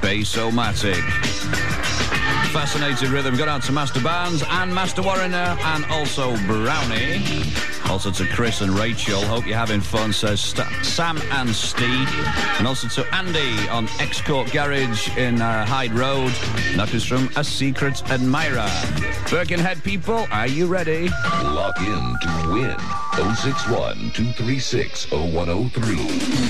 Space-O-Matic. Fascinated Rhythm. Got out to Master Barnes and Master Warrener and also Brownie. Also to Chris and Rachel. Hope you're having fun, says Sam and Steve. And also to Andy on X-Court Garage in Hyde Road. And that is from A Secret Admirer. Birkenhead people, are you ready? Lock in to win 061 236 0103.